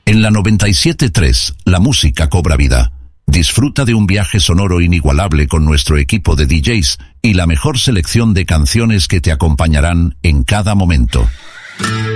En la 97.3, la música cobra vida. Disfruta de un viaje sonoro inigualable con nuestro equipo de DJs y la mejor selección de canciones que te acompañarán en cada momento.